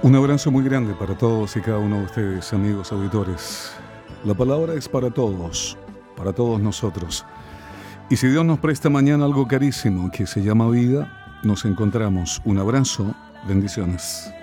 Un abrazo muy grande para todos y cada uno de ustedes, amigos auditores. La palabra es para todos nosotros. Y si Dios nos presta mañana algo carísimo que se llama vida, nos encontramos. Un abrazo, bendiciones.